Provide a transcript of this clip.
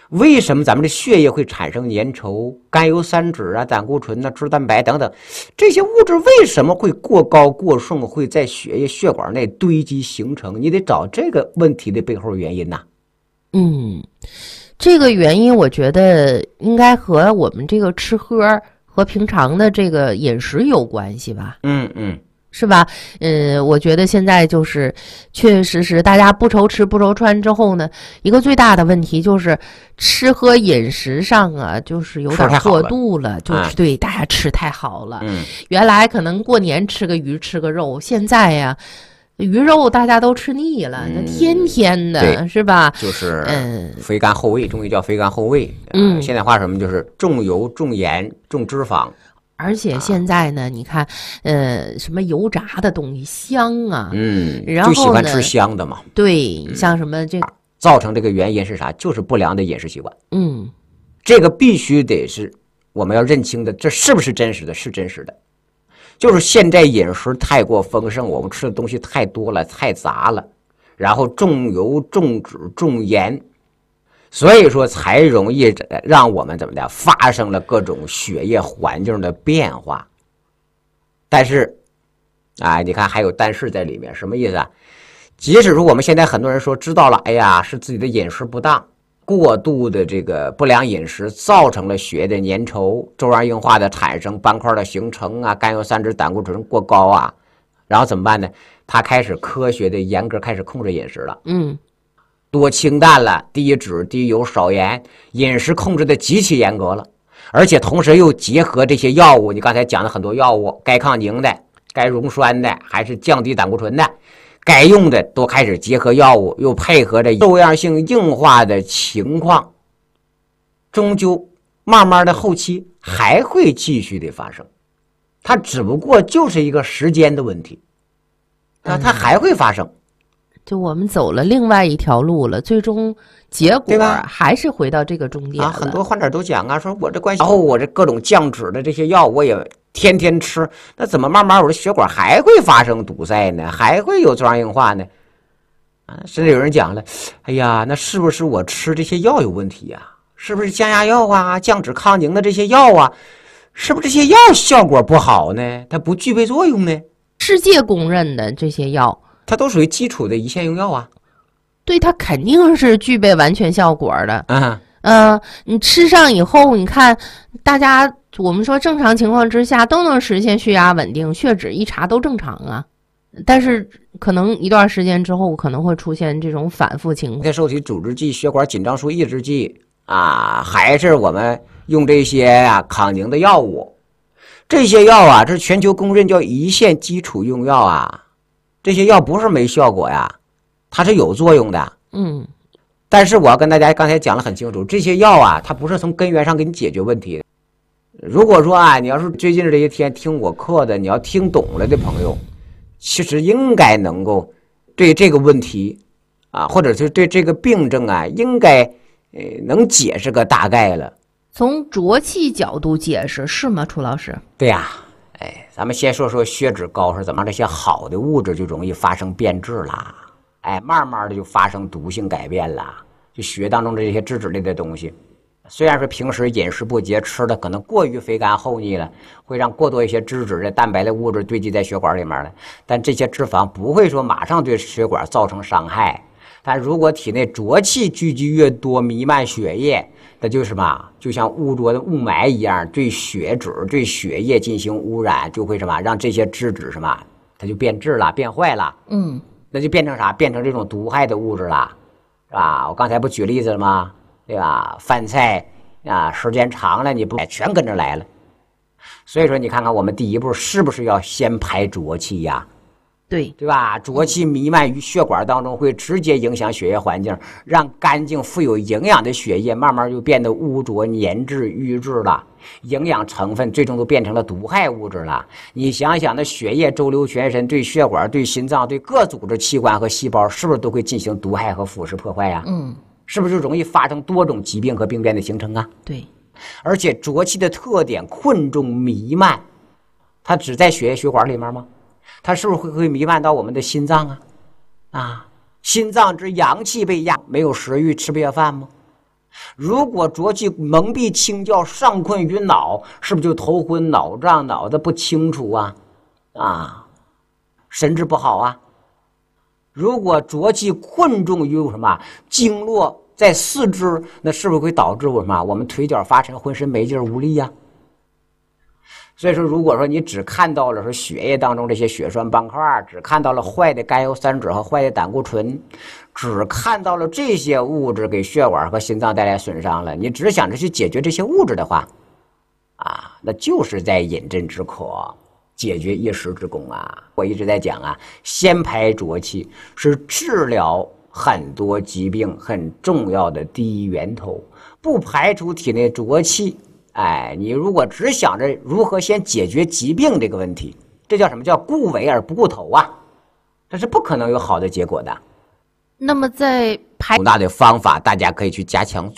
为什么咱们的血液会产生粘稠、甘油三酯啊、胆固醇啊、脂蛋白等等这些物质为什么会过高过盛，会在血液血管内堆积形成？你得找这个问题的背后原因呐。 这个原因我觉得应该和我们这个吃喝和平常的这个饮食有关系吧。是吧？我觉得现在就是确确实实大家不愁吃不愁穿之后呢，一个最大的问题就是吃喝饮食上啊，就是有点过度了，就是对大家吃太好了。原来可能过年吃个鱼吃个肉，现在呀鱼肉大家都吃腻了，那天天的是吧？ 就是肥甘厚味，中医叫肥甘厚味。现代话什么就是重油重盐重脂肪。 而且现在呢，你看，什么油炸的东西香啊，然后呢， 就喜欢吃香的嘛。 对，像什么这造成这个原因是啥？就是不良的饮食习惯。 这个必须得是我们要认清的，这是不是真实的？是真实的。就是现在饮食太过丰盛，我们吃的东西太多了，太杂了，然后重油重脂重盐。所以说才容易让我们怎么的发生了各种血液环境的变化。但是你看还有但是在里面，什么意思啊？即使说我们现在很多人说知道了，哎呀，是自己的饮食不当，过度的这个不良饮食造成了血液的粘稠、粥样硬化的产生、斑块的形成啊，甘油三酯胆固醇过高啊，然后怎么办呢？他开始科学的严格开始控制饮食了。多清淡了，低脂低油少盐，饮食控制的极其严格了，而且同时又结合这些药物，你刚才讲的很多药物，该抗凝的该溶栓的还是降低胆固醇的该用的都开始结合药物，又配合着粥样性硬化的情况，终究慢慢的后期还会继续的发生，它只不过就是一个时间的问题，它还会发生。 就我们走了另外一条路了，最终结果还是回到这个终点了。 很多患者都讲啊，说我这关系，然后我这各种降脂的这些药我也天天吃，那怎么慢慢我的血管还会发生堵塞呢？还会有粥样硬化呢？甚至有人讲了，哎呀，那是不是我吃这些药有问题啊？是不是降压药啊、降脂抗凝的这些药啊？是不是这些药效果不好呢？它不具备作用呢？ 世界公认的这些药， 它都属于基础的一线用药啊。 对，它肯定是具备完全效果的。你吃上以后，你看大家我们说正常情况之下都能实现血压稳定，血脂一查都正常啊。但是可能一段时间之后可能会出现这种反复情况。 受体阻滞剂、血管紧张术抑制剂还是我们用这些抗凝的药物。这些药这是全球公认叫一线基础用药啊。这些药不是没效果呀，它是有作用的。但是我要跟大家刚才讲了很清楚，这些药它不是从根源上给你解决问题的。如果说你要是最近这些天听我课的，你要听懂了的朋友，其实应该能够对这个问题或者是对这个病症应该能解释个大概了。 从浊气角度解释是吗，楚老师？ 对呀。咱们先说说血脂高是怎么，这些好的物质就容易发生变质了，慢慢的就发生毒性改变了，就血当中的这些脂质类的东西，虽然说平时饮食不节，吃的可能过于肥甘厚腻了，会让过多一些脂质的蛋白的物质堆积在血管里面了，但这些脂肪不会说马上对血管造成伤害。但如果体内浊气聚集越多，弥漫血液，那就是就像污浊的雾霾一样，对血脂对血液进行污染，就会让这些脂质它就变质了，变坏了。那就变成啥？变成这种毒害的物质了，是吧？我刚才不举例子了吗？对吧？饭菜时间长了你不全跟着来了。所以说你看看我们第一步是不是要先排浊气呀？对吧？浊气弥漫于血管当中，会直接影响血液环境，让干净富有营养的血液慢慢就变得污浊粘滞瘀滞了，营养成分最终都变成了毒害物质了。你想想，那血液周流全身，对血管对心脏对各组织器官和细胞是不是都会进行毒害和腐蚀破坏呀？是不是就容易发生多种疾病和病变的形成啊？ 对。 而且浊气的特点困重弥漫，它只在血液血管里面吗？它是不是会弥漫到我们的心脏心脏之阳气被压，没有食欲，吃不下饭吗？ 如果浊气蒙蔽清教，上困于脑，是不是就头昏脑胀，脑子不清楚啊？神志不好啊？如果浊气困重于什么经络在四肢，那是不是会导致什么我们腿脚发沉，浑身没劲无力呀？所以说，如果说你只看到了说血液当中这些血栓斑块，只看到了坏的甘油三酯和坏的胆固醇，只看到了这些物质给血管和心脏带来损伤了，你只想着去解决这些物质的话，那就是在饮鸩止渴，解决一时之功啊！我一直在讲先排浊气是治疗很多疾病很重要的第一源头，不排除体内浊气。你如果只想着如何先解决疾病这个问题，这叫什么？叫顾尾而不顾头啊！这是不可能有好的结果的。 那么在排吐纳的方法，大家可以去加强